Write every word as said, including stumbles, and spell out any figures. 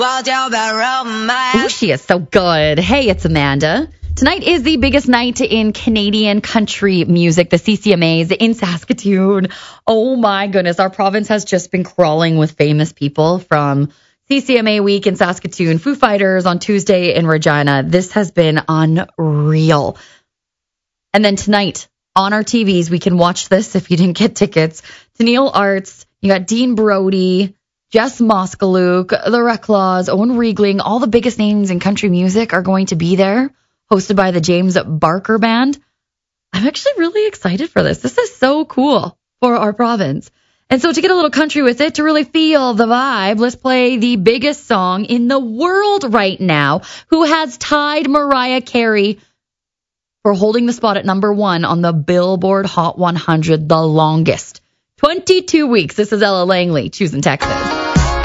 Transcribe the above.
Ooh, she is so good. Hey, it's Amanda. Tonight is the biggest night in Canadian country music, the C C M As in Saskatoon. Oh my goodness, our province has just been crawling with famous people from C C M A week in Saskatoon, Foo Fighters on Tuesday in Regina. This has been unreal. And then tonight on our T Vs, we can watch this if you didn't get tickets. Tennille Arts, you got Dean Brody, Jess Moskaluk, the Reclaws, Owen Riegling, all the biggest names in country music are going to be there, hosted by the James Barker Band. I'm actually really excited for this. This is so cool for our province. And so to get a little country with it, to really feel the vibe, let's play the biggest song in the world right now, who has tied Mariah Carey for holding the spot at number one on the Billboard Hot one hundred the longest. twenty-two weeks. This is Ella Langley, choosing Texas.